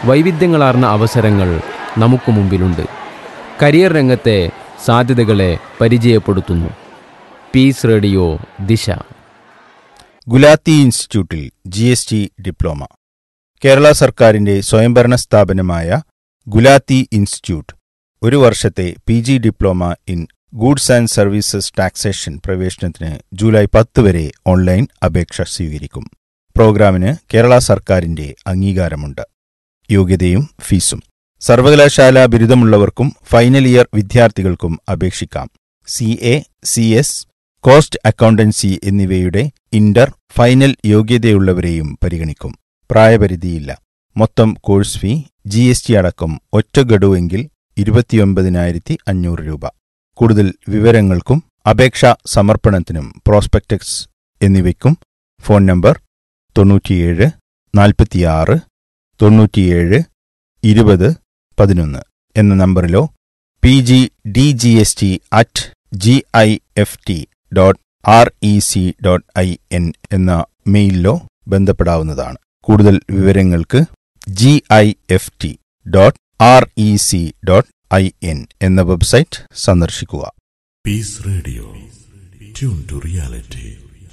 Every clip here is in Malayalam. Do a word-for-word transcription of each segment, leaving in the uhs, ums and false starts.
വൈവിധ്യങ്ങളാർന്ന അവസരങ്ങൾ നമുക്ക് മുമ്പിലുണ്ട്. കരിയർ രംഗത്തെ സാധ്യതകളെ പരിചയപ്പെടുത്തുന്നു. പീസ് റേഡിയോ ദിശ. ഗുലാത്തി ഇൻസ്റ്റിറ്റ്യൂട്ടിൽ G S T diploma. Kerala സർക്കാരിന്റെ സ്വയംഭരണ സ്ഥാപനമായ ഗുലാത്തി ഇൻസ്റ്റിറ്റ്യൂട്ട് ഒരു വർഷത്തെ P G diploma in goods and services taxation പ്രവേശനത്തിന് ജൂലൈ പത്ത് വരെ ഓൺലൈൻ അപേക്ഷ സ്വീകരിക്കും. പ്രോഗ്രാമിന് കേരള സർക്കാരിന്റെ അംഗീകാരമുണ്ട്. യോഗ്യതയും ഫീസും. സർവകലാശാല ബിരുദമുള്ളവർക്കും ഫൈനൽ ഇയർ വിദ്യാർത്ഥികൾക്കും അപേക്ഷിക്കാം. C A, C S, cost accountancy എന്നിവയുടെ ഇന്റർ, ഫൈനൽ യോഗ്യതയുള്ളവരെയും പരിഗണിക്കും. പ്രായപരിധിയില്ല. മൊത്തം course fee G S T അടക്കം ഒറ്റ ഗഡുവെങ്കിൽ ഇരുപത്തിയൊമ്പതിനായിരത്തി അഞ്ഞൂറ് രൂപ. കൂടുതൽ വിവരങ്ങൾക്കും അപേക്ഷാ സമർപ്പണത്തിനും പ്രോസ്പെക്ടസ് എന്നിവയ്ക്കും ഫോൺ നമ്പർ തൊണ്ണൂറ്റിയേഴ് നാൽപ്പത്തിയാറ് തൊണ്ണൂറ്റിയേഴ് ഇരുപത് പതിനൊന്ന് എന്ന നമ്പറിലോ P G D G S T at G I F T dot R E C dot I N എന്ന മെയിലിലോ ബന്ധപ്പെടാവുന്നതാണ്. കൂടുതൽ വിവരങ്ങൾക്ക് G I F T dot R E C dot I N എന്ന വെബ്സൈറ്റ് സന്ദർശിക്കുക. Piece radio, tune to reality.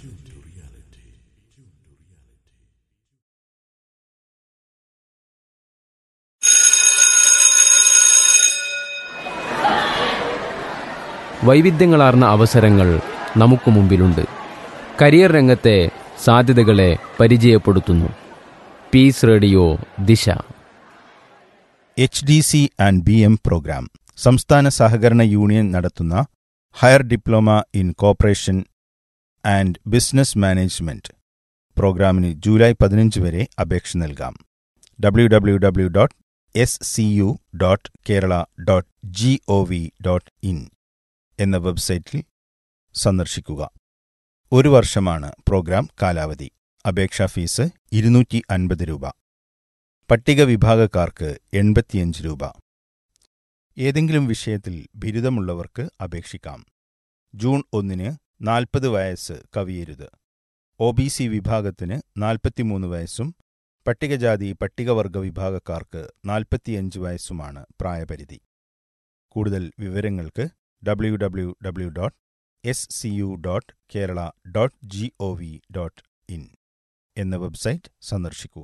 വൈവിധ്യങ്ങളാർന്ന അവസരങ്ങൾ നമുക്ക് മുമ്പിലുണ്ട്. കരിയർ രംഗത്തെ സാധ്യതകളെ പരിചയപ്പെടുത്തുന്നു. പീസ് റേഡിയോ ദിശ. H D C and B M programme. സംസ്ഥാന സഹകരണ യൂണിയൻ നടത്തുന്ന higher diploma in corporation and business management പ്രോഗ്രാമിന് ജൂലൈ പതിനഞ്ച് വരെ അപേക്ഷ നൽകാം. W W W dot S C U dot Kerala dot G O V dot in എന്ന വെബ്സൈറ്റിൽ സന്ദർശിക്കുക. ഒരു വർഷമാണ് പ്രോഗ്രാം കാലാവധി. അപേക്ഷാ ഫീസ് ഇരുന്നൂറ്റി അൻപത് രൂപ. പട്ടിക വിഭാഗക്കാർക്ക് എൺപത്തിയഞ്ച് രൂപ. ഏതെങ്കിലും വിഷയത്തിൽ ബിരുദമുള്ളവർക്ക് അപേക്ഷിക്കാം. ജൂൺ ഒന്നിന് നാൽപ്പത് വയസ്സ് കവിയരുത്. ഒ ബി സി വിഭാഗത്തിന് നാൽപ്പത്തിമൂന്ന് വയസ്സും പട്ടികജാതി പട്ടികവർഗ വിഭാഗക്കാർക്ക് നാൽപ്പത്തിയഞ്ച് വയസ്സുമാണ് പ്രായപരിധി. കൂടുതൽ വിവരങ്ങൾക്ക് W W W dot S C U dot Kerala dot G O V dot in എന്ന വെബ്സൈറ്റ് സന്ദർശിക്കുക.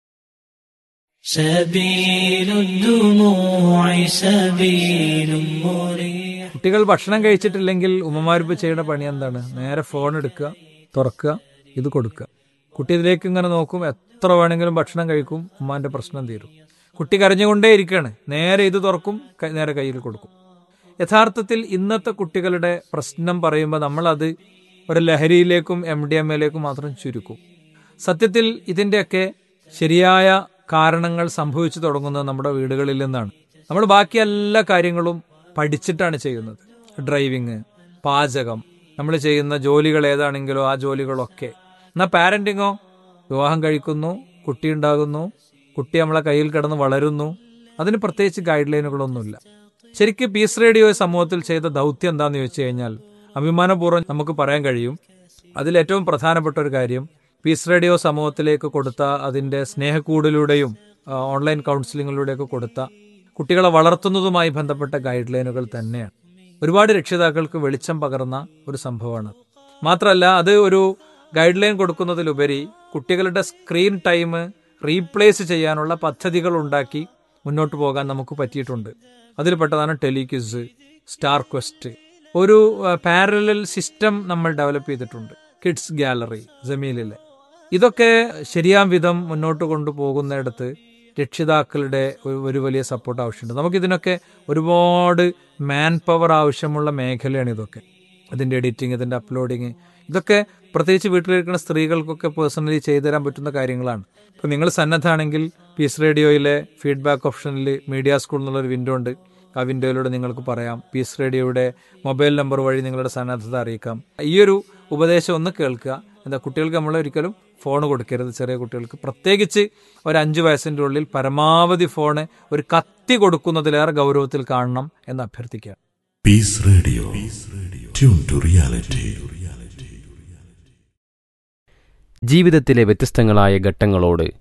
കുട്ടികൾ ഭക്ഷണം കഴിച്ചിട്ടില്ലെങ്കിൽ ഉമ്മമാരിപ്പ് ചെയ്യുന്ന പണി എന്താണ്? നേരെ ഫോൺ എടുക്കുക, തുറക്കുക, ഇത് കൊടുക്കുക. കുട്ടി ഇതിലേക്ക് ഇങ്ങനെ നോക്കും, എത്ര വേണമെങ്കിലും ഭക്ഷണം കഴിക്കും, ഉമ്മാന്റെ പ്രശ്നം തീരും. കുട്ടി കരഞ്ഞുകൊണ്ടേ ഇരിക്കുകയാണ്, നേരെ ഇത് തുറക്കും, നേരെ കയ്യിൽ കൊടുക്കും. യഥാർത്ഥത്തിൽ ഇന്നത്തെ കുട്ടികളുടെ പ്രശ്നം പറയുമ്പോൾ നമ്മളത് ഒരു ലഹരിയിലേക്കും എം ഡി എം എയിലേക്കും മാത്രം ചുരുക്കും. സത്യത്തിൽ ഇതിൻ്റെയൊക്കെ ശരിയായ കാരണങ്ങൾ സംഭവിച്ചു തുടങ്ങുന്നത് നമ്മുടെ വീടുകളിൽ നിന്നാണ്. നമ്മൾ ബാക്കി എല്ലാ കാര്യങ്ങളും പഠിച്ചിട്ടാണ് ചെയ്യുന്നത്. ഡ്രൈവിങ്, പാചകം, നമ്മൾ ചെയ്യുന്ന ജോലികൾ ഏതാണെങ്കിലോ ആ ജോലികളൊക്കെ. എന്നാൽ പാരന്റിങ്ങോ, വിവാഹം കഴിക്കുന്നു, കുട്ടി ഉണ്ടാകുന്നു, കുട്ടി നമ്മളെ കയ്യിൽ കിടന്ന് വളരുന്നു, അതിന് പ്രത്യേകിച്ച് ഗൈഡ് ലൈനുകളൊന്നുമില്ല. ശരിക്കും പീസ് റേഡിയോ സമൂഹത്തിൽ ചെയ്ത ദൗത്യം എന്താണെന്ന് ചോദിച്ചു കഴിഞ്ഞാൽ അഭിമാനപൂർവ്വം നമുക്ക് പറയാൻ കഴിയും. അതിലേറ്റവും പ്രധാനപ്പെട്ട ഒരു കാര്യം പീസ് റേഡിയോ സമൂഹത്തിലേക്ക് കൊടുത്ത അതിൻ്റെ സ്നേഹക്കൂടിലൂടെയും ഓൺലൈൻ കൗൺസിലിങ്ങിലൂടെയൊക്കെ കൊടുത്ത കുട്ടികളെ വളർത്തുന്നതുമായി ബന്ധപ്പെട്ട ഗൈഡ് ലൈനുകൾ തന്നെയാണ്. ഒരുപാട് രക്ഷിതാക്കൾക്ക് വെളിച്ചം പകർന്ന ഒരു സംഭവമാണ്. മാത്രമല്ല അത് ഒരു ഗൈഡ് ലൈൻ കൊടുക്കുന്നതിലുപരി കുട്ടികളുടെ സ്ക്രീൻ ടൈം റീപ്ലേസ് ചെയ്യാനുള്ള പദ്ധതികൾ ഉണ്ടാക്കി മുന്നോട്ട് പോകാൻ നമുക്ക് പറ്റിയിട്ടുണ്ട്. അതിൽപ്പെട്ടതാണ് ടെലിക്വിസ്, സ്റ്റാർ ക്വസ്റ്റ്. ഒരു പാരലൽ സിസ്റ്റം നമ്മൾ ഡെവലപ്പ് ചെയ്തിട്ടുണ്ട്. Kids gallery, ജമീലിലെ. ഇതൊക്കെ ശരിയാം വിധം മുന്നോട്ട് കൊണ്ടുപോകുന്നിടത്ത് രക്ഷിതാക്കളുടെ ഒരു വലിയ സപ്പോർട്ട് ആവശ്യമുണ്ട്. നമുക്കിതിനൊക്കെ ഒരുപാട് മാൻ പവർ ആവശ്യമുള്ള മേഖലയാണ് ഇതൊക്കെ. ഇതിൻ്റെ എഡിറ്റിംഗ്, ഇതിൻ്റെ അപ്ലോഡിങ്, ഇതൊക്കെ പ്രത്യേകിച്ച് വീട്ടിലിരിക്കുന്ന സ്ത്രീകൾക്കൊക്കെ പേഴ്സണലി ചെയ്തു തരാൻ പറ്റുന്ന കാര്യങ്ങളാണ്. ഇപ്പോൾ നിങ്ങൾ സന്നദ്ധമാണെങ്കിൽ പീസ് റേഡിയോയിലെ ഫീഡ്ബാക്ക് ഓപ്ഷനിൽ മീഡിയ സ്കൂൾ എന്നുള്ളൊരു വിൻഡോ ഉണ്ട്. ആ വിൻഡോയിലൂടെ നിങ്ങൾക്ക് പറയാം. പീസ് റേഡിയോയുടെ മൊബൈൽ നമ്പർ വഴി നിങ്ങളുടെ സന്നദ്ധത അറിയിക്കാം. ഈ ഒരു ഉപദേശം ഒന്ന് കേൾക്കുക. എന്താ, കുട്ടികൾക്ക് നമ്മൾ ഒരിക്കലും ഫോൺ കൊടുക്കരുത്. ചെറിയ കുട്ടികൾക്ക് പ്രത്യേകിച്ച് ഒരു അഞ്ചു വയസ്സിൻ്റെ ഉള്ളിൽ പരമാവധി ഫോണ് ഒരു കത്തി കൊടുക്കുന്നതിലേറെ ഗൗരവത്തിൽ കാണണം എന്ന് അഭ്യർത്ഥിക്കുക. Piece radio, tune to reality. ജീവിതത്തിലെ വ്യത്യസ്തങ്ങളായ ഘട്ടങ്ങളോട്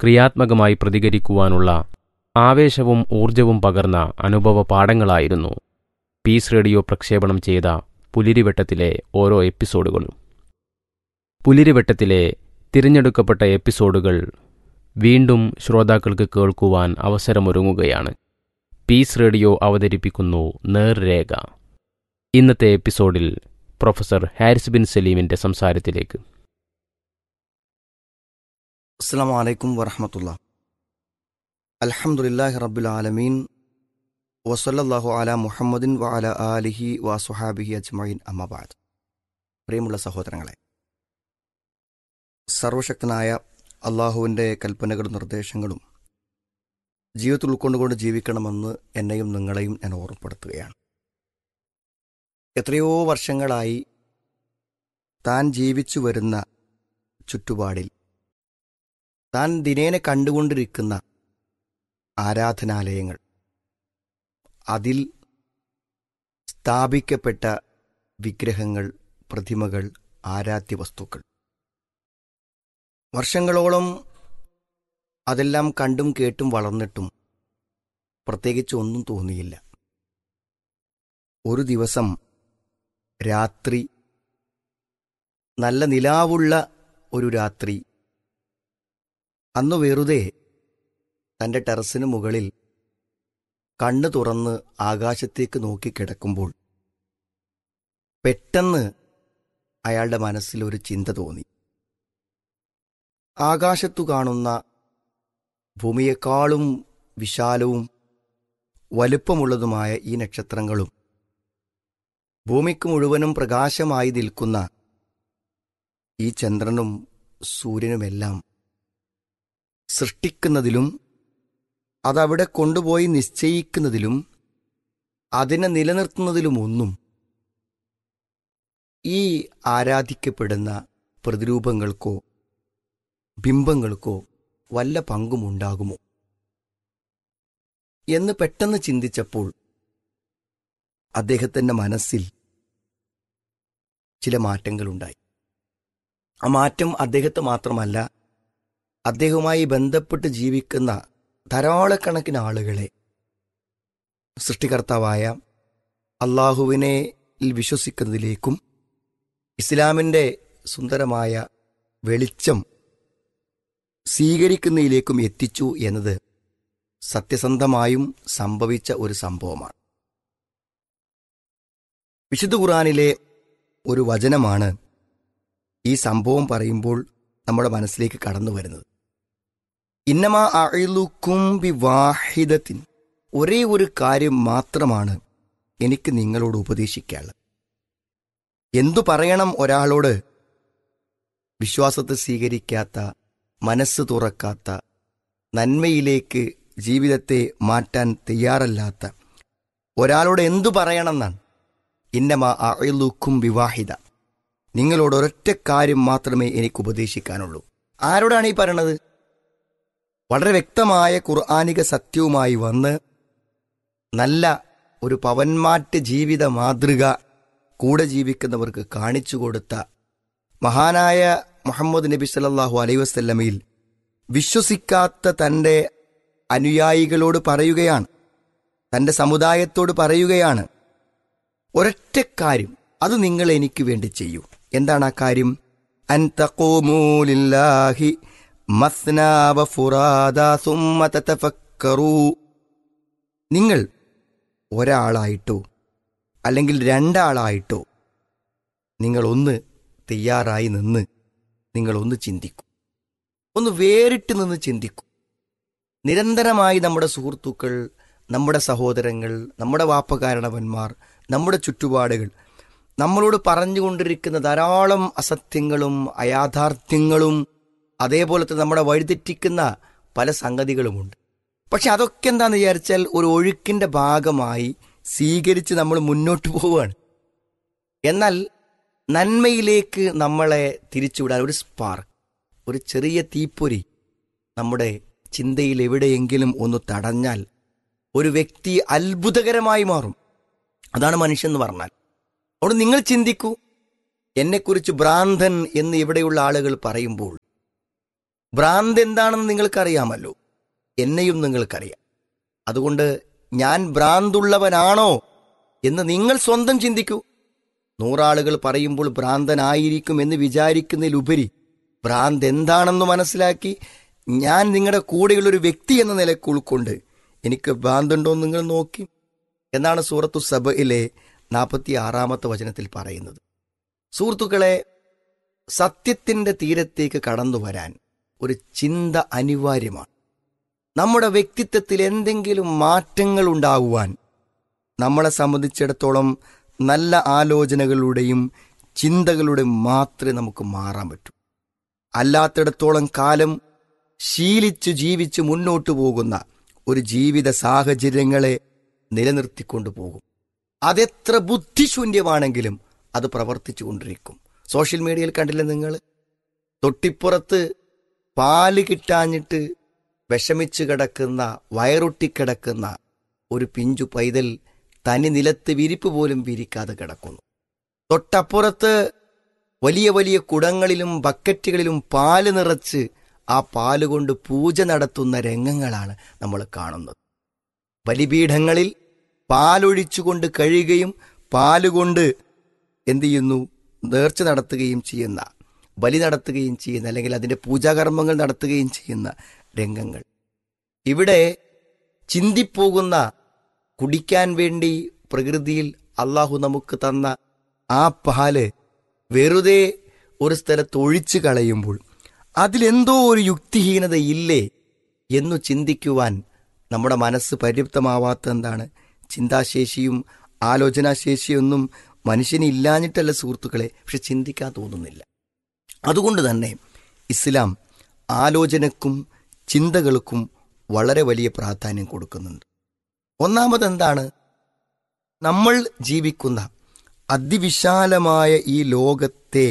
ക്രിയാത്മകമായി പ്രതികരിക്കുവാനുള്ള ആവേശവും ഊർജവും പകർന്ന അനുഭവ പാഠങ്ങളായിരുന്നു പീസ് റേഡിയോ പ്രക്ഷേപണം ചെയ്ത പുലിരിവട്ടത്തിലെ ഓരോ എപ്പിസോഡുകളും. പുലിരിവട്ടത്തിലെ തിരഞ്ഞെടുക്കപ്പെട്ട എപ്പിസോഡുകൾ വീണ്ടും ശ്രോതാക്കൾക്ക് കേൾക്കുവാൻ അവസരമൊരുങ്ങുകയാണ്. പീസ് റേഡിയോ അവതരിപ്പിക്കുന്നു നേർരേഖ. ഇന്നത്തെ എപ്പിസോഡിൽ പ്രൊഫസർ ഹാരിസ് ബിൻ സലീമിൻ്റെ സംസാരത്തിലേക്ക്. അസ്സലാമു അലൈക്കും വറഹ്മത്തുള്ളാഹി. അൽഹംദുലില്ലാഹി റബ്ബിൽ ആലമീൻ വസല്ലല്ലാഹു അലാ മുഹമ്മദിൻ വഅലാ ആലിഹി വസുഹാബിഹി അജ്മഈൻ. അമ്മാ ബഅദ്. പ്രിയമുള്ള സഹോദരങ്ങളെ, സർവശക്തനായ അള്ളാഹുവിൻ്റെ കൽപ്പനകളും നിർദ്ദേശങ്ങളും ജീവിതത്തിൽ ഉൾക്കൊണ്ടുകൊണ്ട് ജീവിക്കണമെന്ന് എന്നെയും നിങ്ങളെയും ഞാൻ ഓർമ്മപ്പെടുത്തുകയാണ്. എത്രയോ വർഷങ്ങളായി താൻ ജീവിച്ചു വരുന്ന ചുറ്റുപാടിൽ താൻ ദിനേന കണ്ടുകൊണ്ടിരിക്കുന്ന ആരാധനാലയങ്ങൾ, അതിൽ സ്ഥാപിക്കപ്പെട്ട വിഗ്രഹങ്ങൾ, പ്രതിമകൾ, ആരാധ്യ വസ്തുക്കൾ, വർഷങ്ങളോളം അതെല്ലാം കണ്ടും കേട്ടും വളർന്നിട്ടും പ്രത്യേകിച്ച് ഒന്നും തോന്നിയില്ല. ഒരു ദിവസം രാത്രി, നല്ല നിലാവുള്ള ഒരു രാത്രി, അന്ന് വെറുതെ തൻ്റെ ടെറസിന് മുകളിൽ കണ്ണു തുറന്ന് ആകാശത്തേക്ക് നോക്കിക്കിടക്കുമ്പോൾ പെട്ടെന്ന് അയാളുടെ മനസ്സിൽ ഒരു ചിന്ത തോന്നി. ആകാശത്തു കാണുന്ന ഭൂമിയെക്കാളും വിശാലവും വലുപ്പമുള്ളതുമായ ഈ നക്ഷത്രങ്ങളും ഭൂമിക്ക് മുഴുവനും പ്രകാശമായി നിൽക്കുന്ന ഈ ചന്ദ്രനും സൂര്യനുമെല്ലാം സൃഷ്ടിക്കുന്നതിലും അതവിടെ കൊണ്ടുപോയി നിശ്ചയിക്കുന്നതിലും അതിനെ നിലനിർത്തുന്നതിലുമൊന്നും ഈ ആരാധിക്കപ്പെടുന്ന പ്രതിരൂപങ്ങൾക്കോ ബിംബങ്ങൾക്കോ വല്ല പങ്കുമുണ്ടാകുമോ എന്ന് പെട്ടെന്ന് ചിന്തിച്ചപ്പോൾ അദ്ദേഹത്തിൻ്റെ മനസ്സിൽ ചില മാറ്റങ്ങളുണ്ടായി. ആ മാറ്റം അദ്ദേഹത്തെ മാത്രമല്ല, അദ്ദേഹവുമായി ബന്ധപ്പെട്ട് ജീവിക്കുന്ന ധാരാളക്കണക്കിന് ആളുകളെ സൃഷ്ടികർത്താവായ അള്ളാഹുവിനെ വിശ്വസിക്കുന്നതിലേക്കും ഇസ്ലാമിൻ്റെ സുന്ദരമായ വെളിച്ചം സ്വീകരിക്കുന്നതിലേക്കും എത്തിച്ചു എന്നത് സത്യസന്ധമായും സംഭവിച്ച ഒരു സംഭവമാണ്. വിശുദ്ധ ഖുർആനിലെ ഒരു വചനമാണ് ഈ സംഭവം പറയുമ്പോൾ നമ്മുടെ മനസ്സിലേക്ക് കടന്നു വരുന്നത്. ഇന്നമാ അഇലുക്കും ബിവാഹിദത്തിൻ, ഒരേ ഒരു കാര്യം മാത്രമാണ് എനിക്ക് നിങ്ങളോട് ഉപദേശിക്കാനുള്ളത്. എന്തു പറയണം ഒരാളോട് വിശ്വാസത്തെ സ്വീകരിക്കാത്ത, മനസ്സ് തുറക്കാത്ത, നന്മയിലേക്ക് ജീവിതത്തെ മാറ്റാൻ തയ്യാറല്ലാത്ത ഒരാളോട് എന്തു പറയണമെന്നാണ്. ഇന്നമാ അഇലുക്കും ബിവാഹിദ, നിങ്ങളോട് ഒരൊറ്റ കാര്യം മാത്രമേ എനിക്ക് ഉപദേശിക്കാനുള്ളൂ. ആരോടാണ് ഈ പറയണത്? വളരെ വ്യക്തമായ ഖുർആനിക സത്യവുമായി വന്ന് നല്ല ഒരു പവന്മാറ്റ ജീവിത മാതൃക കൂടെ ജീവിക്കുന്നവർക്ക് കാണിച്ചു കൊടുത്ത മഹാനായ മുഹമ്മദ് നബി സല്ലല്ലാഹു അലൈഹി വസല്ലമയിൽ വിശ്വസിക്കാത്ത തൻ്റെ അനുയായികളോട് പറയുകയാണ്, തൻ്റെ സമുദായത്തോട് പറയുകയാണ്, ഒരൊറ്റ കാര്യം അത് നിങ്ങൾ എനിക്ക് വേണ്ടി ചെയ്യൂ. എന്താണ് ആ കാര്യം? അൻ തഖൂമൂ ലില്ലാഹി മസ്നാ വഫുറാദാ സുമ്മ തതഫക്കറൂ. നിങ്ങൾ ഒരാളായിട്ടോ അല്ലെങ്കിൽ രണ്ടാളായിട്ടോ നിങ്ങളൊന്ന് തയ്യാറായി നിന്ന് നിങ്ങളൊന്ന് ചിന്തിക്കൂ, ഒന്ന് വേറിട്ട് നിന്ന് ചിന്തിക്കൂ. നിരന്തരമായി നമ്മുടെ സുഹൃത്തുക്കൾ, നമ്മുടെ സഹോദരങ്ങൾ, നമ്മുടെ വാപ്പകാരണവന്മാർ, നമ്മുടെ ചുറ്റുപാടുകൾ നമ്മളോട് പറഞ്ഞുകൊണ്ടിരിക്കുന്ന ധാരാളം അസത്യങ്ങളും അയാഥാർത്ഥ്യങ്ങളും അതേപോലെ തന്നെ നമ്മുടെ വഴിതെറ്റിക്കുന്ന പല സംഗതികളുമുണ്ട്. പക്ഷെ അതൊക്കെ എന്താണെന്ന് വിചാരിച്ചാൽ ഒരു ഒഴുക്കിൻ്റെ ഭാഗമായി സ്വീകരിച്ച് നമ്മൾ മുന്നോട്ട് പോവുകയാണ്. എന്നാൽ നന്മയിലേക്ക് നമ്മളെ തിരിച്ചുവിടാൻ ഒരു സ്പാർക്ക്, ഒരു ചെറിയ തീപ്പൊരി നമ്മുടെ ചിന്തയിൽ എവിടെയെങ്കിലും ഒന്ന് തടഞ്ഞാൽ ഒരു വ്യക്തി അത്ഭുതകരമായി മാറും. അതാണ് മനുഷ്യൻ എന്ന് പറഞ്ഞാൽ. അവിടെ നിങ്ങൾ ചിന്തിക്കൂ, എന്നെക്കുറിച്ച് ഭ്രാന്തൻ എന്ന് ഇവിടെയുള്ള ആളുകൾ പറയുമ്പോൾ ഭ്രാന്ത് എന്താണെന്ന് നിങ്ങൾക്കറിയാമല്ലോ, എന്നെയും നിങ്ങൾക്കറിയാം. അതുകൊണ്ട് ഞാൻ ഭ്രാന്തുള്ളവനാണോ എന്ന് നിങ്ങൾ സ്വന്തം ചിന്തിക്കൂ. നൂറാളുകൾ പറയുമ്പോൾ ഭ്രാന്തനായിരിക്കും എന്ന് വിചാരിക്കുന്നതിലുപരി ഭ്രാന്ത് എന്താണെന്ന് മനസ്സിലാക്കി ഞാൻ നിങ്ങളുടെ കൂടെയുള്ളൊരു വ്യക്തി എന്ന നിലയ്ക്ക് ഉൾക്കൊണ്ട് എനിക്ക് ഭ്രാന്തുണ്ടോ എന്ന് നിങ്ങൾ നോക്കി എന്നാണ് സൂറത്തു സബയിലെ നാൽപ്പത്തി ആറാമത്തെ വചനത്തിൽ പറയുന്നത്. സുഹൃത്തുക്കളെ, സത്യത്തിൻ്റെ തീരത്തേക്ക് കടന്നു വരാൻ ഒരു ചിന്ത അനിവാര്യമാണ്. നമ്മുടെ വ്യക്തിത്വത്തിൽ എന്തെങ്കിലും മാറ്റങ്ങൾ ഉണ്ടാകുവാൻ നമ്മളെ സംബന്ധിച്ചിടത്തോളം നല്ല ആലോചനകളുടെയും ചിന്തകളുടെയും മാത്രമേ നമുക്ക് മാറാൻ പറ്റൂ. അല്ലാത്തിടത്തോളം കാലം ശീലിച്ചു ജീവിച്ച് മുന്നോട്ടു പോകുന്ന ഒരു ജീവിത സാഹചര്യങ്ങളെ നിലനിർത്തിക്കൊണ്ടു പോകും. അതെത്ര ബുദ്ധിശൂന്യമാണെങ്കിലും അത് പ്രവർത്തിച്ചു കൊണ്ടിരിക്കും. സോഷ്യൽ മീഡിയയിൽ കണ്ടില്ലേ നിങ്ങൾ? തൊട്ടിപ്പുറത്ത് പാല് കിട്ടാഞ്ഞിട്ട് വിഷമിച്ചു കിടക്കുന്ന, വയറൊട്ടിക്കിടക്കുന്ന ഒരു പിഞ്ചു പൈതൽ തനി നിലത്ത് വിരിപ്പ് പോലും വിരിക്കാതെ കിടക്കുന്നു. തൊട്ടപ്പുറത്ത് വലിയ വലിയ കുടങ്ങളിലും ബക്കറ്റുകളിലും പാല് നിറച്ച് ആ പാല് കൊണ്ട് പൂജ നടത്തുന്ന രംഗങ്ങളാണ് നമ്മൾ കാണുന്നത്. ബലിപീഠങ്ങളിൽ പാലൊഴിച്ചുകൊണ്ട് കഴിയുകയും പാലുകൊണ്ട് എന്തു ചെയ്യുന്നു, നേർച്ച നടത്തുകയും ചെയ്യുന്ന, ബലി നടത്തുകയും ചെയ്യുന്ന, അല്ലെങ്കിൽ അതിൻ്റെ പൂജാകർമ്മങ്ങൾ നടത്തുകയും ചെയ്യുന്ന രംഗങ്ങൾ. ഇവിടെ ചിന്തിപ്പോകുന്ന, കുടിക്കാൻ വേണ്ടി പ്രകൃതിയിൽ അള്ളാഹു നമുക്ക് തന്ന ആ പാല് വെറുതെ ഒരു സ്ഥലത്ത് ഒഴിച്ചു കളയുമ്പോൾ അതിലെന്തോ ഒരു യുക്തിഹീനതയില്ലേ എന്നു ചിന്തിക്കുവാൻ നമ്മുടെ മനസ്സ് പര്യാപ്തമാവാത്ത എന്താണ്? ചിന്താശേഷിയും ആലോചനാശേഷിയൊന്നും മനുഷ്യന് ഇല്ലാഞ്ഞിട്ടല്ല സുഹൃത്തുക്കളെ, പക്ഷെ ചിന്തിക്കാൻ തോന്നുന്നില്ല. അതുകൊണ്ട് തന്നെ ഇസ്ലാം ആലോചനക്കും ചിന്തകൾക്കും വളരെ വലിയ പ്രാധാന്യം കൊടുക്കുന്നുണ്ട്. ഒന്നാമതെന്താണ്? നമ്മൾ ജീവിക്കുന്ന അതിവിശാലമായ ഈ ലോകത്തെ,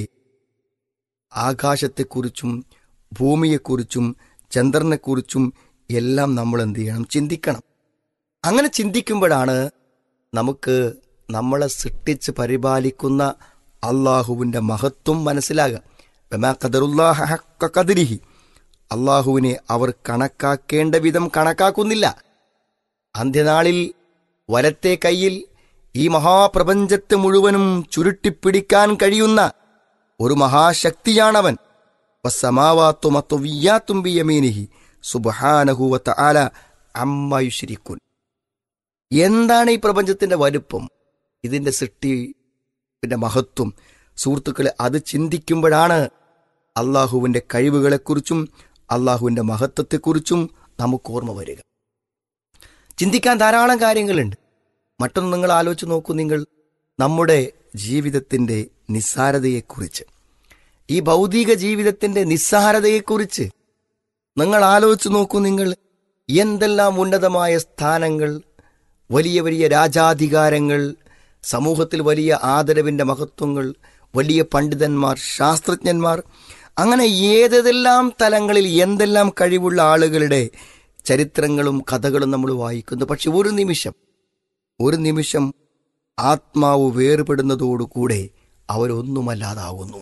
ആകാശത്തെക്കുറിച്ചും ഭൂമിയെക്കുറിച്ചും ചന്ദ്രനെക്കുറിച്ചും എല്ലാം നമ്മൾ എന്ത് ചെയ്യണം? ചിന്തിക്കണം. അങ്ങനെ ചിന്തിക്കുമ്പോഴാണ് നമുക്ക് നമ്മളെ സൃഷ്ടിച്ച് പരിപാലിക്കുന്ന അള്ളാഹുവിൻ്റെ മഹത്വം മനസ്സിലാകുക. വമാ ഖദറുല്ലാഹ ഹഖ്ക ഖദ്രിഹി, അള്ളാഹുവിനെ അവർ കണക്കാക്കേണ്ട വിധം കണക്കാക്കുന്നില്ല. അന്ത്യനാളിൽ വലത്തെ കൈയിൽ ഈ മഹാപ്രപഞ്ചത്തെ മുഴുവനും ചുരുട്ടിപ്പിടിക്കാൻ കഴിയുന്ന ഒരു മഹാശക്തിയാണവൻ. വസ്സമാവാത്തു മത്വിയ്യാത്തും ബിയമീനിഹി സുബ്ഹാനഹു വതആല അമ്മാ യുശ്രികൂൻ. എന്താണ് ഈ പ്രപഞ്ചത്തിന്റെ വലുപ്പം, ഇതിന്റെ സൃഷ്ടിന്റെ മഹത്വം? സുഹൃത്തുക്കളെ, അത് ചിന്തിക്കുമ്പോഴാണ് അള്ളാഹുവിൻ്റെ കഴിവുകളെക്കുറിച്ചും അള്ളാഹുവിൻ്റെ മഹത്വത്തെക്കുറിച്ചും നമുക്ക് ഓർമ്മ വരിക. ചിന്തിക്കാൻ ധാരാളം കാര്യങ്ങളുണ്ട്. മറ്റൊന്ന് നിങ്ങൾ ആലോചിച്ച് നോക്കൂ. നിങ്ങൾ നമ്മുടെ ജീവിതത്തിൻ്റെ നിസ്സാരതയെക്കുറിച്ച്, ഈ ഭൗതിക ജീവിതത്തിൻ്റെ നിസ്സാരതയെക്കുറിച്ച് നിങ്ങൾ ആലോചിച്ച് നോക്കൂ. നിങ്ങൾ എന്തെല്ലാം ഉന്നതമായ സ്ഥാനങ്ങൾ, വലിയ വലിയ രാജാധികാരങ്ങൾ, സമൂഹത്തിൽ വലിയ ആദരവിൻ്റെ മഹത്വങ്ങൾ, വലിയ പണ്ഡിതന്മാർ, ശാസ്ത്രജ്ഞന്മാർ, അങ്ങനെ ഏതെല്ലാം തലങ്ങളിൽ എന്തെല്ലാം കഴിവുള്ള ആളുകളുടെ ചരിത്രങ്ങളും കഥകളും നമ്മൾ വായിക്കുന്നു. പക്ഷെ ഒരു നിമിഷം ഒരു നിമിഷം ആത്മാവ് വേർപെടുന്നതോടുകൂടെ അവരൊന്നുമല്ലാതാവുന്നു.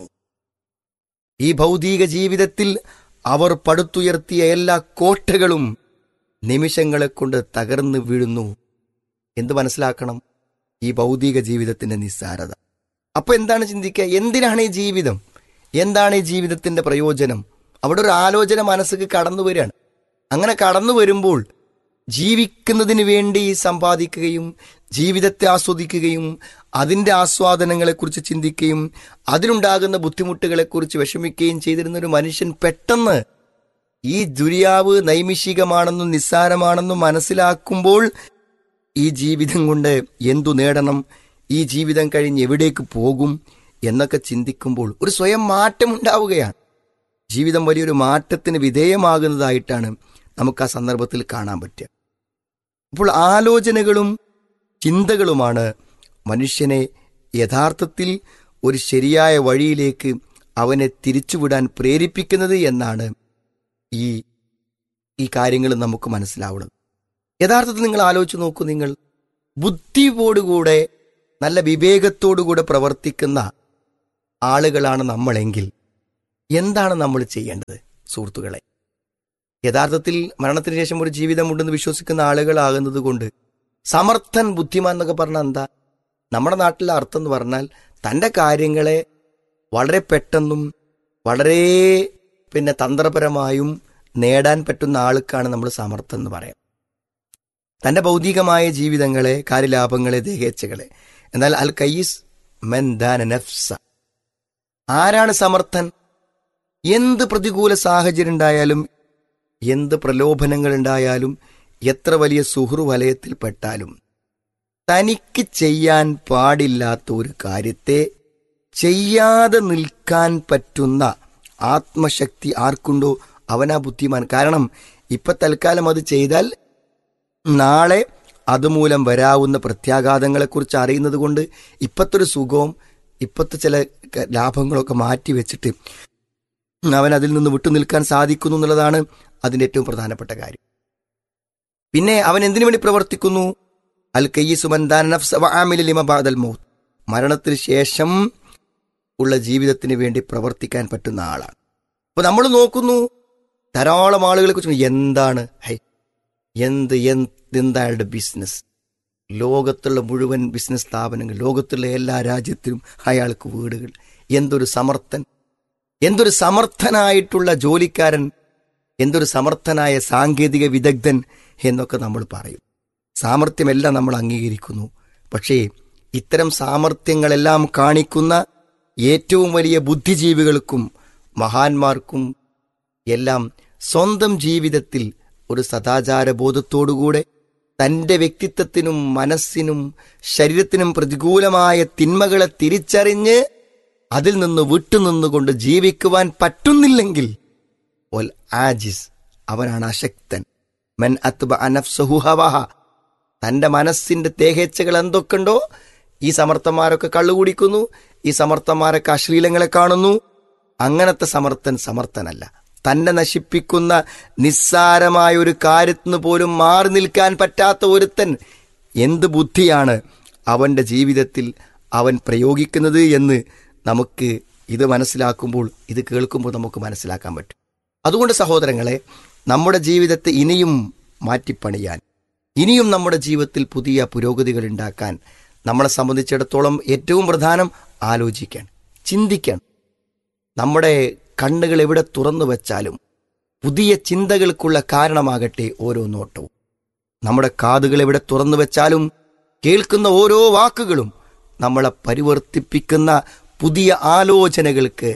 ഈ ഭൗതിക ജീവിതത്തിൽ അവർ പടുത്തുയർത്തിയ എല്ലാ കോട്ടകളും നിമിഷങ്ങളെ കൊണ്ട് തകർന്നു വീഴുന്നു. എന്ത് മനസ്സിലാക്കണം? ഈ ഭൗതിക ജീവിതത്തിന്റെ നിസ്സാരത. അപ്പൊ എന്താണ് ചിന്തിക്കുക? എന്തിനാണ് ഈ ജീവിതം? എന്താണ് ഈ ജീവിതത്തിന്റെ പ്രയോജനം? അവിടെ ഒരു ആലോചന മനസ്സിക്ക് കടന്നു വരികയാണ്. അങ്ങനെ കടന്നു വരുമ്പോൾ ജീവിക്കുന്നതിന് വേണ്ടി സമ്പാദിക്കുകയും ജീവിതത്തെ ആസ്വദിക്കുകയും അതിൻ്റെ ആസ്വാദനങ്ങളെക്കുറിച്ച് ചിന്തിക്കുകയും അതിലുണ്ടാകുന്ന ബുദ്ധിമുട്ടുകളെക്കുറിച്ച് വിഷമിക്കുകയും ചെയ്തിരുന്ന ഒരു മനുഷ്യൻ പെട്ടെന്ന് ഈ ദുര്യാവ് നൈമിഷികമാണെന്നും നിസ്സാരമാണെന്നും മനസ്സിലാക്കുമ്പോൾ ഈ ജീവിതം കൊണ്ട് എന്തു നേടണം, ഈ ജീവിതം കഴിഞ്ഞ് എവിടേക്ക് പോകും എന്നൊക്കെ ചിന്തിക്കുമ്പോൾ ഒരു സ്വയം മാറ്റമുണ്ടാവുകയാണ്. ജീവിതം വലിയൊരു മാറ്റത്തിന് വിധേയമാകുന്നതായിട്ടാണ് നമുക്ക് ആ സന്ദർഭത്തിൽ കാണാൻ പറ്റുക. അപ്പോൾ ആലോചനകളും ചിന്തകളുമാണ് മനുഷ്യനെ യഥാർത്ഥത്തിൽ ഒരു ശരിയായ വഴിയിലേക്ക് അവനെ തിരിച്ചുവിടാൻ പ്രേരിപ്പിക്കുന്നത് എന്നാണ് ഈ ഈ കാര്യങ്ങൾ നമുക്ക് മനസ്സിലാവുന്നത്. യഥാർത്ഥത്തിൽ നിങ്ങൾ ആലോചിച്ച് നോക്കൂ. നിങ്ങൾ ബുദ്ധിയോടുകൂടെ നല്ല വിവേകത്തോടുകൂടെ പ്രവർത്തിക്കുന്ന ആളുകളാണ് നമ്മളെങ്കിൽ എന്താണ് നമ്മൾ ചെയ്യേണ്ടത് സുഹൃത്തുക്കളെ? യഥാർത്ഥത്തിൽ മരണത്തിന് ശേഷം ഒരു ജീവിതമുണ്ടെന്ന് വിശ്വസിക്കുന്ന ആളുകളാകുന്നത് കൊണ്ട് സമർത്ഥൻ ബുദ്ധിമാൻ എന്നൊക്കെ പറഞ്ഞാൽ എന്താ? നമ്മുടെ നാട്ടിലെ അർത്ഥം എന്ന് പറഞ്ഞാൽ തൻ്റെ കാര്യങ്ങളെ വളരെ പെട്ടെന്നും വളരെ പിന്നെ തന്ത്രപരമായും നേടാൻ പറ്റുന്ന ആൾക്കാണ് നമ്മൾ സമർത്ഥൻ എന്ന് പറയാം. തൻ്റെ ഭൗതികമായ ജീവിതങ്ങളെ, കാര്യലാഭങ്ങളെ, ദേഹേച്ഛകളെ. എന്നാൽ അൽ കയ്യിസ് മൻ ദാന നഫ്സ. ആരാണ് സമർത്ഥൻ? എന്ത് പ്രതികൂല സാഹചര്യം ഉണ്ടായാലും, എന്ത് പ്രലോഭനങ്ങൾ ഉണ്ടായാലും, എത്ര വലിയ സുഹൃ വലയത്തിൽപ്പെട്ടാലും തനിക്ക് ചെയ്യാൻ പാടില്ലാത്ത ഒരു കാര്യത്തെ ചെയ്യാതെ നിൽക്കാൻ പറ്റുന്ന ആത്മശക്തി ആർക്കുണ്ടോ അവനാ ബുദ്ധിമാൻ. കാരണം ഇപ്പൊ തൽക്കാലം അത് ചെയ്താൽ നാളെ അതുമൂലം വരാവുന്ന പ്രത്യാഘാതങ്ങളെക്കുറിച്ച് അറിയുന്നത് കൊണ്ട് ഇപ്പത്തെ ഒരു സുഖവും ഇപ്പത്തെ ചില ലാഭങ്ങളൊക്കെ മാറ്റി വെച്ചിട്ട് അവൻ അതിൽ നിന്ന് വിട്ടു നിൽക്കാൻ സാധിക്കുന്നു എന്നുള്ളതാണ് അതിൻ്റെ ഏറ്റവും പ്രധാനപ്പെട്ട കാര്യം. പിന്നെ അവൻ എന്തിനു വേണ്ടി പ്രവർത്തിക്കുന്നു? അൽ കയ്യിസു മൻ ദാന നഫ്സ വഅമില ലിമാ ബഅദൽ മൗത്ത്. മരണത്തിന് ശേഷം ഉള്ള ജീവിതത്തിന് വേണ്ടി പ്രവർത്തിക്കാൻ പറ്റുന്ന ആളാണ്. അപ്പൊ നമ്മൾ നോക്കുന്നു ധാരാളം ആളുകളെ കുറിച്ച്, എന്താണ് ഹൈ എന്ത് എന്താ അയാളുടെ ബിസിനസ്? ലോകത്തുള്ള മുഴുവൻ ബിസിനസ് സ്ഥാപനങ്ങൾ, ലോകത്തുള്ള എല്ലാ രാജ്യത്തിലും അയാൾക്ക് വീടുകൾ. എന്തൊരു സമർത്ഥൻ, എന്തൊരു സമർത്ഥനായിട്ടുള്ള ജോലിക്കാരൻ, എന്തൊരു സമർത്ഥനായ സാങ്കേതിക വിദഗ്ധൻ എന്നൊക്കെ നമ്മൾ പറയും. സാമർത്ഥ്യമെല്ലാം നമ്മൾ അംഗീകരിക്കുന്നു. പക്ഷേ ഇത്തരം സാമർത്ഥ്യങ്ങളെല്ലാം കാണിക്കുന്ന ഏറ്റവും വലിയ ബുദ്ധിജീവികൾക്കും മഹാന്മാർക്കും എല്ലാം സ്വന്തം ജീവിതത്തിൽ ഒരു സദാചാരബോധത്തോടുകൂടെ തൻ്റെ വ്യക്തിത്വത്തിനും മനസ്സിനും ശരീരത്തിനും പ്രതികൂലമായ തിന്മകളെ തിരിച്ചറിഞ്ഞ് അതിൽ നിന്ന് വിട്ടുനിന്നുകൊണ്ട് ജീവിക്കുവാൻ പറ്റുന്നില്ലെങ്കിൽ വൽ ആജിസ്, അവനാണ് അശക്തൻ. മൻ അത്ബഅ നഫ്സഹു ഹവഹ, തൻ്റെ മനസ്സിൻ്റെ ദേഹേച്ഛകൾ എന്തൊക്കെയുണ്ടോ, ഈ സമർത്ഥന്മാരൊക്കെ കള്ളുകുടിക്കുന്നു, ഈ സമർത്ഥന്മാരൊക്കെ അശ്ലീലങ്ങളെ കാണുന്നു. അങ്ങനത്തെ സമർത്ഥൻ സമർത്ഥനല്ല. തന്നെ നശിപ്പിക്കുന്ന നിസ്സാരമായ ഒരു കാര്യത്തിന് പോലും മാറി നിൽക്കാൻ പറ്റാത്ത ഒരുത്തൻ എന്ത് ബുദ്ധിയാണ് അവൻ്റെ ജീവിതത്തിൽ അവൻ പ്രയോഗിക്കുന്നത് എന്ന് നമുക്ക് ഇത് മനസ്സിലാക്കുമ്പോൾ, ഇത് കേൾക്കുമ്പോൾ നമുക്ക് മനസ്സിലാക്കാൻ പറ്റും. അതുകൊണ്ട് സഹോദരങ്ങളെ, നമ്മുടെ ജീവിതത്തെ ഇനിയും മാറ്റിപ്പണിയാൻ, ഇനിയും നമ്മുടെ ജീവിതത്തിൽ പുതിയ പുരോഗതികൾ ഉണ്ടാക്കാൻ നമ്മളെ സംബന്ധിച്ചിടത്തോളം ഏറ്റവും പ്രധാനം ആലോചിക്കാൻ, ചിന്തിക്കാൻ. നമ്മുടെ കണ്ണുകൾ എവിടെ തുറന്നു വച്ചാലും പുതിയ ചിന്തകൾക്കുള്ള കാരണമാകട്ടെ ഓരോ നോട്ടവും. നമ്മുടെ കാതുകൾ എവിടെ തുറന്നു വെച്ചാലും കേൾക്കുന്ന ഓരോ വാക്കുകളും നമ്മളെ പരിവർത്തിപ്പിക്കുന്ന പുതിയ ആലോചനകൾക്ക്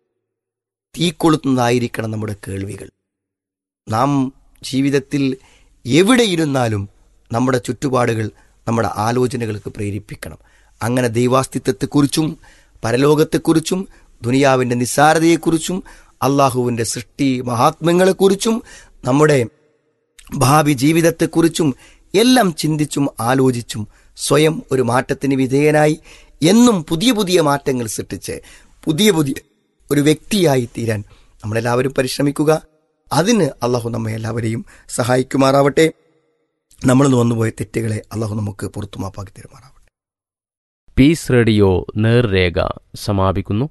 തീക്കൊളുത്തുന്നതായിരിക്കണം നമ്മുടെ കേൾവികൾ. നാം ജീവിതത്തിൽ എവിടെയിരുന്നാലും നമ്മുടെ ചുറ്റുപാടുകൾ നമ്മുടെ ആലോചനകൾക്ക് പ്രേരിപ്പിക്കണം. അങ്ങനെ ദൈവാസ്തിത്വത്തെക്കുറിച്ചും പരലോകത്തെക്കുറിച്ചും ദുനിയാവിൻ്റെ നിസ്സാരതയെക്കുറിച്ചും അള്ളാഹുവിൻ്റെ സൃഷ്ടി മഹാത്മ്യങ്ങളെക്കുറിച്ചും നമ്മുടെ ഭാവി ജീവിതത്തെക്കുറിച്ചും എല്ലാം ചിന്തിച്ചും ആലോചിച്ചും സ്വയം ഒരു മാറ്റത്തിന് വിധേയനായി എന്നും പുതിയ പുതിയ മാറ്റങ്ങൾ സൃഷ്ടിച്ച് പുതിയ പുതിയ ഒരു വ്യക്തിയായി തീരാൻ നമ്മളെല്ലാവരും പരിശ്രമിക്കുക. അതിന് അള്ളാഹു നമ്മെ എല്ലാവരെയും സഹായിക്കുമാറാവട്ടെ. നമ്മൾ വന്നുപോയ തെറ്റുകളെ അള്ളാഹു നമുക്ക് പുറത്തു മാപ്പാക്കി തരുമാറാവട്ടെ. പീസ് റേഡിയോ നേർരേഖ സമാപിക്കുന്നു.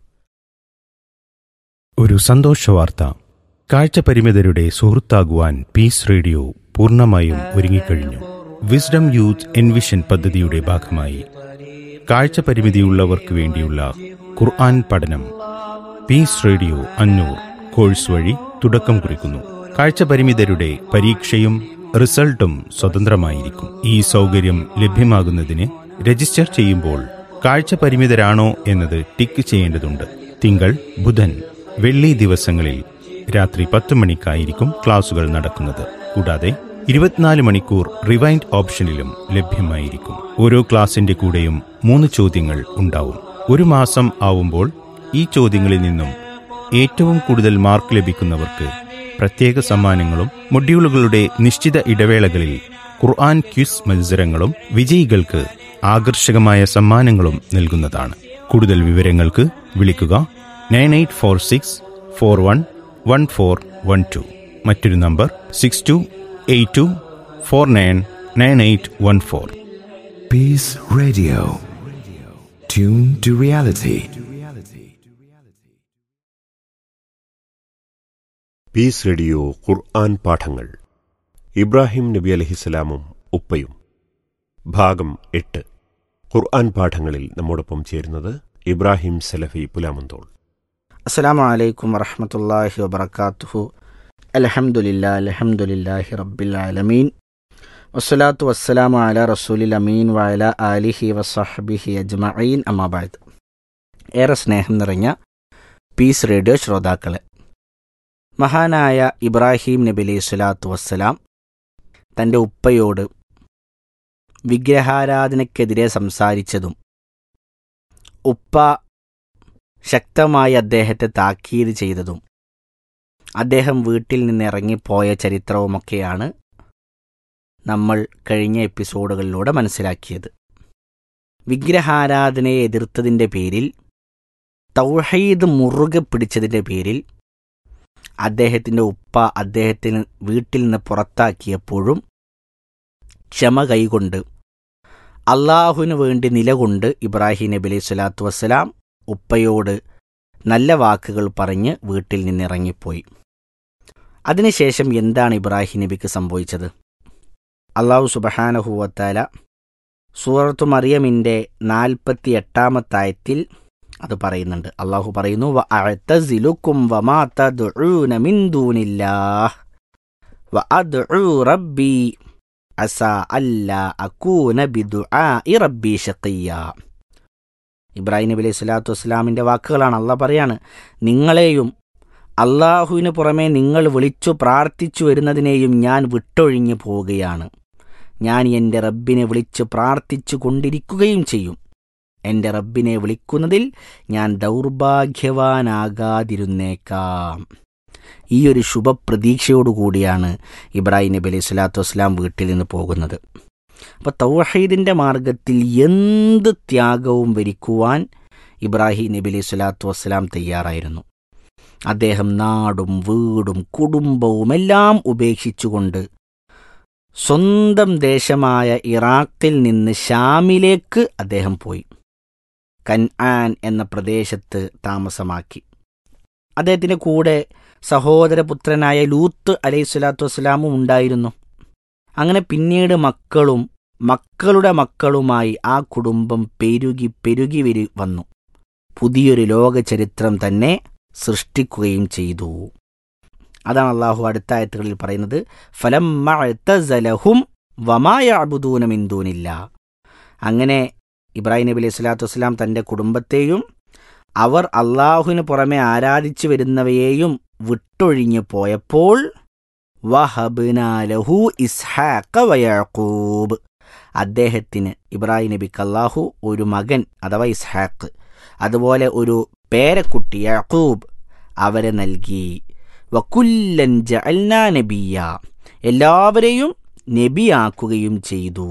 ഒരു സന്തോഷവാർത്ത. കാഴ്ചപരിമിതരുടെ സുഹൃത്താകുവാൻ പീസ് റേഡിയോ പൂർണ്ണമായും ഒരുങ്ങിക്കഴിഞ്ഞു. വിസ്ഡം യൂത്ത് എൻവിഷൻ പദ്ധതിയുടെ ഭാഗമായി കാഴ്ചപരിമിതിയുള്ളവർക്ക് വേണ്ടിയുള്ള ഖുർആൻ പഠനം പീസ് റേഡിയോ അന്നൂർ കോഴ്സ് വഴി തുടക്കം കുറിക്കുന്നു. കാഴ്ചപരിമിതരുടെ പരീക്ഷയും റിസൾട്ടും സ്വതന്ത്രമായിരിക്കും. ഈ സൗകര്യം ലഭ്യമാകുന്നതിന് രജിസ്റ്റർ ചെയ്യുമ്പോൾ കാഴ്ചപരിമിതരാണോ എന്നത് ടിക്ക് ചെയ്യേണ്ടതുണ്ട്. തിങ്കൾ, ബുധൻ, വെള്ളി ദിവസങ്ങളിൽ രാത്രി പത്ത് മണിക്കായിരിക്കും ക്ലാസുകൾ നടക്കുന്നത്. കൂടാതെ ഇരുപത്തിനാല് മണിക്കൂർ റിവൈൻഡ് ഓപ്ഷനിലും ലഭ്യമായിരിക്കും. ഓരോ ക്ലാസിന്റെ കൂടെയും മൂന്ന് ചോദ്യങ്ങൾ ഉണ്ടാവും. ഒരു മാസം ആവുമ്പോൾ ഈ ചോദ്യങ്ങളിൽ നിന്നും ഏറ്റവും കൂടുതൽ മാർക്ക് ലഭിക്കുന്നവർക്ക് പ്രത്യേക സമ്മാനങ്ങളും മൊഡ്യൂളുകളുടെ നിശ്ചിത ഇടവേളകളിൽ ഖുർആൻ ക്വിസ് മത്സരങ്ങളും വിജയികൾക്ക് ആകർഷകമായ സമ്മാനങ്ങളും നൽകുന്നതാണ്. കൂടുതൽ വിവരങ്ങൾക്ക് വിളിക്കുക nine eight four six four one one four one two. മറ്റൊരു number six to eight to four nine nine eight one four. Peace Radio. Tune to reality. Piece radio ഖുർആൻ പാഠങ്ങൾ. ഇബ്രാഹിം നബി അലൈഹിസ്സലാമും ഉപ്പയും, ഭാഗം എട്ട്. ഖുർആൻ പാഠങ്ങളിൽ നമ്മോടൊപ്പം ചേരുന്നത് ഇബ്രാഹിം സലഫി പുലാമന്തോൾ. അസ്സലാമു അലൈക്കും വറഹ്മത്തുള്ളാഹി വബറകാതുഹു. അൽഹംദുലില്ലാ അൽഹംദുലില്ലാഹി റബ്ബിൽ ആലമീൻ വസ്സലാത്തു വസ്സലാമു അലാ റസൂലിൽ അമീൻ വഅലാ ആലിഹി വസഹ്ബിഹി അജ്മഈൻ. അമ്മാ ബഅദ്. ഏറെ സ്നേഹം നിറഞ്ഞ പീസ് റേഡിയോ ശ്രോതാക്കളെ, മഹാനായ ഇബ്രാഹിം നബി അലൈഹി സ്വലാത്തു വസ്സലാം തൻ്റെ ഉപ്പയോട് വിഗ്രഹാരാധനയ്ക്കെതിരെ സംസാരിച്ചതും ഉപ്പ ശക്തമായി അദ്ദേഹത്തെ താക്കീത് ചെയ്തതും അദ്ദേഹം വീട്ടിൽ നിന്ന് ഇറങ്ങിപ്പോയ ചരിത്രവുമൊക്കെയാണ് നമ്മൾ കഴിഞ്ഞ എപ്പിസോഡുകളിലൂടെ മനസ്സിലാക്കിയത്. വിഗ്രഹാരാധനയെ എതിർത്തതിൻ്റെ പേരിൽ, തൗഹീദ് മുറുകെ പിടിച്ചതിൻ്റെ പേരിൽ അദ്ദേഹത്തിൻ്റെ ഉപ്പ അദ്ദേഹത്തിന് വീട്ടിൽ നിന്ന് പുറത്താക്കിയപ്പോഴും ക്ഷമ കൈകൊണ്ട് അള്ളാഹുവിനു വേണ്ടി നിലകൊണ്ട് ഇബ്രാഹിം നബി അലൈഹി സ്വലാത്തു വസ്സലാം ഉപ്പയോട് നല്ല വാക്കുകൾ പറഞ്ഞ് വീട്ടിൽ നിന്നിറങ്ങിപ്പോയി. അതിനുശേഷം എന്താണ് ഇബ്രാഹിം നബിക്ക് സംഭവിച്ചത്? അള്ളാഹു സുബ്ഹാനഹു വ തആല സൂറത്തു മറിയമിൻ്റെ നാൽപ്പത്തി എട്ടാമത്തായത്തിൽ അത് പറയുന്നുണ്ട്. അള്ളാഹു പറയുന്നു, വഅഅ്തസിലുക്കും വമാ തദ്ഉന മിൻ ദൂനില്ലാഹ് വഅദ്ഉ റബ്ബി അസാ അല്ലാ അകൂന ബിദുആഇ റബ്ബി ശഖിയ്യ. ഇബ്രാഹിം നബി അലൈഹി സ്വലാത്തു വസ്സലാമിൻ്റെ വാക്കുകളാണ്. അള്ളാഹ് പറയാണ്, നിങ്ങളെയും അള്ളാഹുവിന് പുറമെ നിങ്ങൾ വിളിച്ചു പ്രാർത്ഥിച്ചു വരുന്നതിനെയും ഞാൻ വിട്ടൊഴിഞ്ഞു പോവുകയാണ്. ഞാൻ എൻ്റെ റബ്ബിനെ വിളിച്ച് പ്രാർത്ഥിച്ചു കൊണ്ടിരിക്കുകയും ചെയ്യും. എൻ്റെ റബ്ബിനെ വിളിക്കുന്നതിൽ ഞാൻ ദൗർഭാഗ്യവാനാകാതിരുന്നേക്കാം. ഈ ഒരു ശുഭപ്രതീക്ഷയോടുകൂടിയാണ് ഇബ്രാഹിം നബി അലൈഹി സ്വലാത്തു വസ്സലാം വീട്ടിൽ നിന്ന് പോകുന്നത്. അപ്പോൾ തൗഹീദിൻ്റെ മാർഗത്തിൽ എന്ത് ത്യാഗവും വരിക്കുവാൻ ഇബ്രാഹിം നബി അലൈഹി സ്വലാത്തു വസ്സലാം തയ്യാറായിരുന്നു. അദ്ദേഹം നാടും വീടും കുടുംബവും എല്ലാം ഉപേക്ഷിച്ചുകൊണ്ട് സ്വന്തം ദേശമായ ഇറാഖിൽ നിന്ന് ഷാമിലേക്ക് അദ്ദേഹം പോയി. കൻആൻ എന്ന പ്രദേശത്ത് താമസമാക്കി. അദ്ദേഹത്തിൻ്റെ കൂടെ സഹോദരപുത്രനായ ലൂത്ത് അലൈഹി സ്വലാത്തു വസ്സലാമും ഉണ്ടായിരുന്നു. അങ്ങനെ പിന്നീട് മക്കളും മക്കളുടെ മക്കളുമായി ആ കുടുംബം പെരുകി പെരുകി വരി വന്നു. പുതിയൊരു ലോക ചരിത്രം തന്നെ സൃഷ്ടിക്കുകയും ചെയ്തു. അതാണ് അള്ളാഹു അടുത്ത ആയത്തുകളിൽ പറയുന്നത്, ഫലമ്മ അഅ്തസലഹും വമാ യഅ്ബുദൂന മിൻ ദൂനില്ലാഹ്. അങ്ങനെ ഇബ്രാഹിം നബി അലൈഹി സ്വലാത്തു വസ്സലാം തൻ്റെ കുടുംബത്തെയും അവർ അള്ളാഹുവിന് പുറമെ ആരാധിച്ചു വരുന്നവയെയും വിട്ടൊഴിഞ്ഞു പോയപ്പോൾ വഹബ്നാ ലഹു ഇസ്ഹാഖ വയഅഖൂബ്, അദ്ദേഹത്തിന് ഇബ്രാഹിം നബിക്ക് അള്ളാഹു ഒരു മകൻ അഥവാ ഇസ്ഹാഖ്, അതുപോലെ ഒരു പേരക്കുട്ടി യഅഖൂബ് അവരെ നൽകി. വകുല്ലൻ ജഅൽനാ നബിയ്യ, എല്ലാവരെയും നബിയാക്കുകയും ചെയ്തു.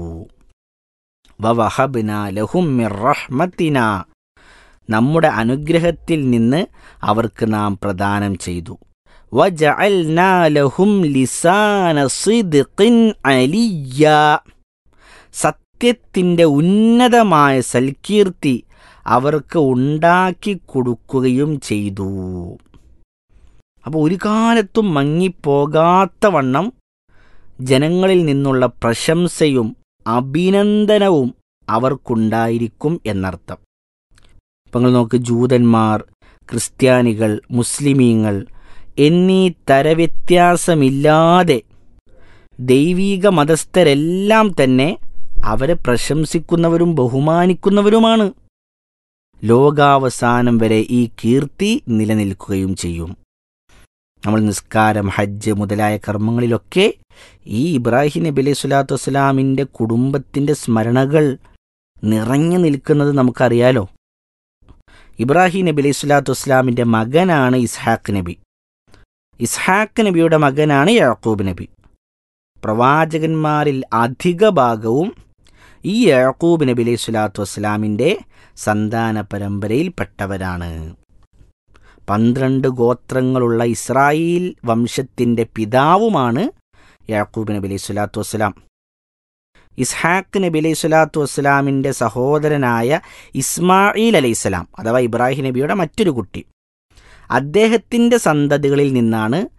വവഹബ്നാ ലഹും മിർ റഹ്മത്തിനാ, നമ്മുടെ അനുഗ്രഹത്തിൽ നിന്ന് അവർക്ക് നാം പ്രദാനം ചെയ്തു. വജഅൽനാ ലഹും ലിസാന സിദ്ഖിൻ അലിയ്യ, സത്യത്തിൻ്റെ ഉന്നതമായ സൽകീർത്തി അവർക്ക് ഉണ്ടാക്കി കൊടുക്കുകയും ചെയ്തു. അപ്പോൾ ഒരു കാലത്തും മങ്ങിപ്പോകാത്ത വണ്ണം ജനങ്ങളിൽ നിന്നുള്ള പ്രശംസയും അഭിനന്ദനവും അവർക്കുണ്ടായിരിക്കും എന്നർത്ഥം. ഇപ്പം നിങ്ങൾ നോക്ക്, ജൂതന്മാർ, ക്രിസ്ത്യാനികൾ, മുസ്ലിമീങ്ങൾ എന്നീ തരവ്യത്യാസമില്ലാതെ ദൈവീക മതസ്ഥരെല്ലാം തന്നെ അവരെ പ്രശംസിക്കുന്നവരും ബഹുമാനിക്കുന്നവരുമാണ്. ലോകാവസാനം വരെ ഈ കീർത്തി നിലനിൽക്കുകയും ചെയ്യും. നമ്മൾ നിസ്കാരം, ഹജ്ജ് മുതലായ കർമ്മങ്ങളിലൊക്കെ ഈ ഇബ്രാഹിം നബി അലൈഹി സ്വലാത്തു വസ്സലാമിൻ്റെ കുടുംബത്തിൻ്റെ സ്മരണകൾ നിറഞ്ഞു നിൽക്കുന്നത് നമുക്കറിയാലോ. ഇബ്രാഹിം നബി അലൈഹി സ്വലാത്തു വസ്സലാമിൻ്റെ മകനാണ് ഇസ്ഹാഖ് നബി. ഇസ്ഹാഖ് നബിയുടെ മകനാണ് യാക്കൂബ് നബി. പ്രവാചകന്മാരിൽ അധിക ഭാഗവും ഈ യാക്കൂബ് നബി അലൈഹി സ്വലാത്തു വസ്സലാമിൻ്റെ സന്താന പരമ്പരയിൽപ്പെട്ടവരാണ്. പന്ത്രണ്ട് ഗോത്രങ്ങളുള്ള ഇസ്രായേൽ വംശത്തിൻ്റെ പിതാവുമാണ് യാക്കൂബ് നബി അലൈഹി സ്വലാത്തു വസ്സലാം. ഇസ്ഹാഖ് നബി അലൈഹി സ്വലാത്തു വസ്സലാമിൻ്റെ സഹോദരനായ ഇസ്മായിൽ അലൈഹിസ്സലാം അഥവാ ഇബ്രാഹിം നബിയുടെ മറ്റൊരു കുട്ടി, അദ്ദേഹത്തിൻ്റെ സന്തതികളിൽ നിന്നാണ്